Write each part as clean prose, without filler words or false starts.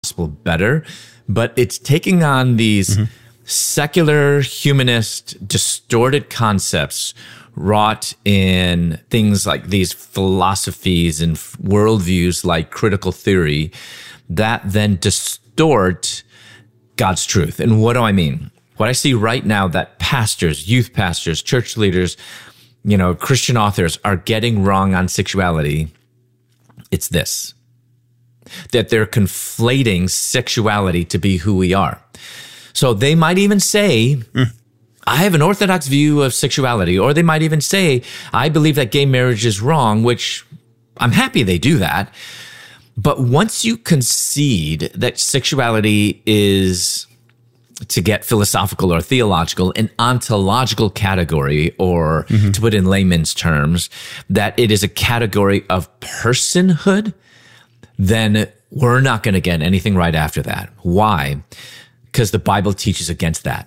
gospel better, but it's taking on these secular, humanist, distorted concepts wrought in things like these philosophies and worldviews like critical theory that then distort God's truth. And what do I mean? What I see right now that pastors, youth pastors, church leaders, Christian authors are getting wrong on sexuality, it's this, that they're conflating sexuality to be who we are. So they might even say, I have an orthodox view of sexuality, or they might even say, I believe that gay marriage is wrong, which I'm happy they do that. But once you concede that sexuality is, to get philosophical or theological, an ontological category, or to put in layman's terms, that it is a category of personhood, then we're not going to get anything right after that. Why? Because the Bible teaches against that.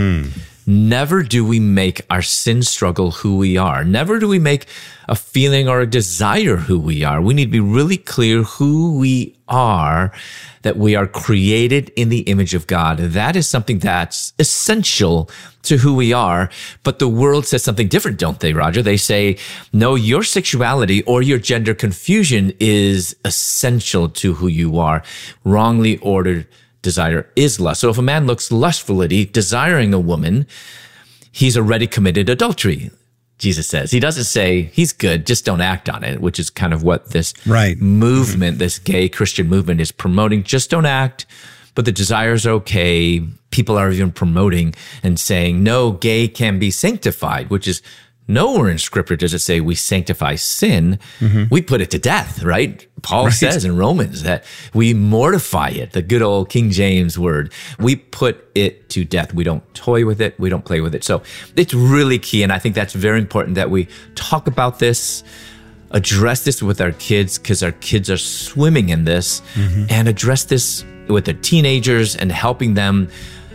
Never do we make our sin struggle who we are. Never do we make a feeling or a desire who we are. We need to be really clear who we are, that we are created in the image of God. That is something that's essential to who we are. But the world says something different, don't they, Roger? They say, no, your sexuality or your gender confusion is essential to who you are. Wrongly ordered desire is lust. So if a man looks lustfully, desiring a woman, he's already committed adultery, Jesus says. He doesn't say, he's good, just don't act on it, which is kind of what this movement, this gay Christian movement is promoting. Just don't act, but the desires are okay. People are even promoting and saying, no, gay can be sanctified, which is nowhere in Scripture does it say we sanctify sin. We put it to death, right? Paul says in Romans that we mortify it, the good old King James word. We put it to death. We don't toy with it. We don't play with it. So it's really key, and I think that's very important that we talk about this, address this with our kids, because our kids are swimming in this, and address this with their teenagers and helping them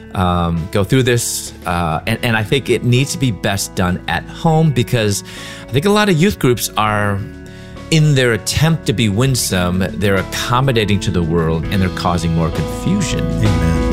go through this. And I think it needs to be best done at home, because I think a lot of youth groups are, in their attempt to be winsome, they're accommodating to the world and they're causing more confusion. Amen.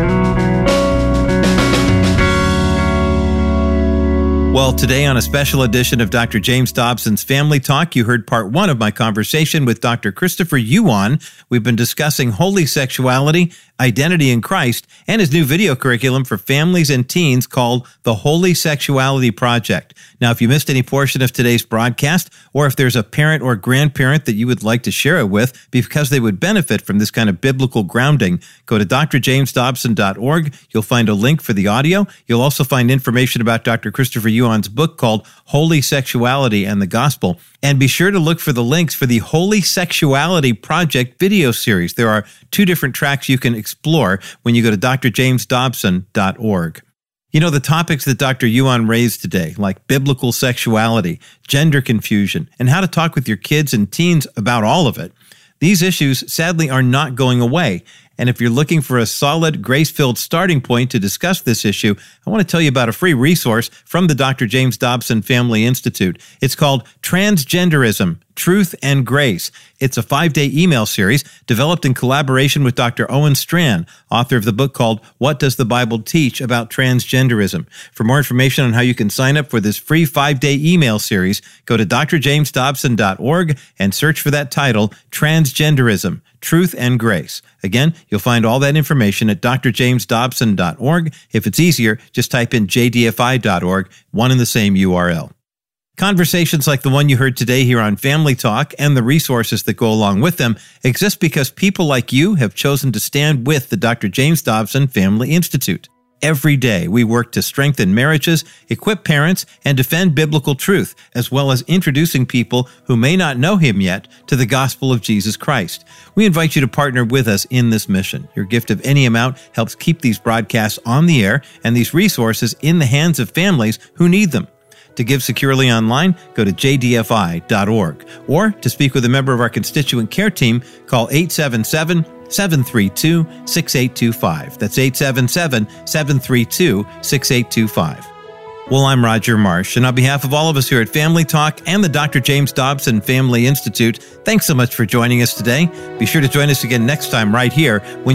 Well, today on a special edition of Dr. James Dobson's Family Talk, you heard part one of my conversation with Dr. Christopher Yuan. We've been discussing holy sexuality, identity in Christ, and his new video curriculum for families and teens called The Holy Sexuality Project. Now, if you missed any portion of today's broadcast, or if there's a parent or grandparent that you would like to share it with because they would benefit from this kind of biblical grounding, go to drjamesdobson.org. You'll find a link for the audio. You'll also find information about Dr. Christopher Yuan's book called Holy Sexuality and the Gospel. And be sure to look for the links for the Holy Sexuality Project video series. There are 2 different tracks you can explore when you go to drjamesdobson.org. You know, the topics that Dr. Yuan raised today, like biblical sexuality, gender confusion, and how to talk with your kids and teens about all of it, these issues sadly are not going away. And if you're looking for a solid, grace-filled starting point to discuss this issue, I want to tell you about a free resource from the Dr. James Dobson Family Institute. It's called Transgenderism, Truth and Grace. It's a 5-day email series developed in collaboration with Dr. Owen Strachan, author of the book called What Does the Bible Teach About Transgenderism? For more information on how you can sign up for this free 5-day email series, go to drjamesdobson.org and search for that title, Transgenderism, Truth and Grace. Again, you'll find all that information at drjamesdobson.org. If it's easier, just type in jdfi.org, one in the same URL. Conversations like the one you heard today here on Family Talk and the resources that go along with them exist because people like you have chosen to stand with the Dr. James Dobson Family Institute. Every day, we work to strengthen marriages, equip parents, and defend biblical truth, as well as introducing people who may not know Him yet to the gospel of Jesus Christ. We invite you to partner with us in this mission. Your gift of any amount helps keep these broadcasts on the air and these resources in the hands of families who need them. To give securely online, go to jdfi.org. Or to speak with a member of our constituent care team, call 877-732-6825. That's 877-732-6825. Well, I'm Roger Marsh, and on behalf of all of us here at Family Talk and the Dr. James Dobson Family Institute, thanks so much for joining us today. Be sure to join us again next time right here when